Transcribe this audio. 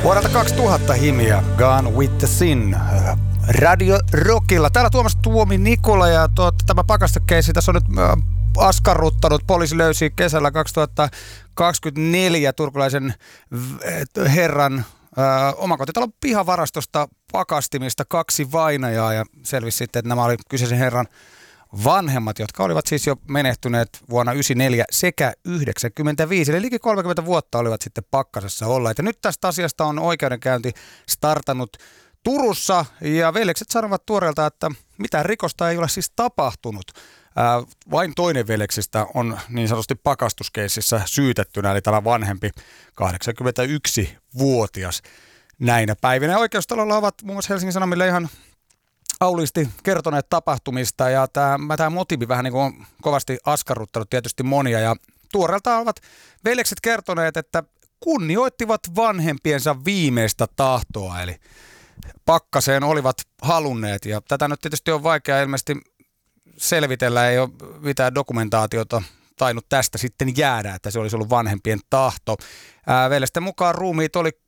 Vuodelta 2000 himiä Gone with the Sin Radio Rockilla. Täällä Tuomas Tuomi Nikola ja tämä pakastekeissi tässä on nyt askarruttanut. Poliisi löysi kesällä 2024 turkulaisen herran omakotitalon pihavarastosta pakastimista 2 vainajaa ja selvisi sitten, että nämä oli kyseisen herran vanhemmat, jotka olivat siis jo menehtyneet vuonna 1994 sekä 1995, eli liki 30 vuotta olivat sitten pakkasessa olleet. Ja nyt tästä asiasta on oikeudenkäynti startannut Turussa, ja veljekset sanovat tuoreelta, että mitään rikosta ei ole siis tapahtunut. Vain toinen veljeksistä on niin sanotusti pakastuskeississä syytettynä, eli tämä vanhempi 81-vuotias näinä päivinä. Oikeustalolla ovat muun muassa Helsingin Sanomille ihan auliisti kertoneet tapahtumista, ja tämä motiivi vähän niin kuin on kovasti askarruttanut tietysti monia, ja tuoreelta ovat veljekset kertoneet, että kunnioittivat vanhempiensa viimeistä tahtoa, eli pakkaseen olivat halunneet, ja tätä nyt tietysti on vaikea ilmeisesti selvitellä, ei ole mitään dokumentaatiota tainnut tästä sitten jäädä, että se olisi ollut vanhempien tahto. Veljesten mukaan ruumiit oli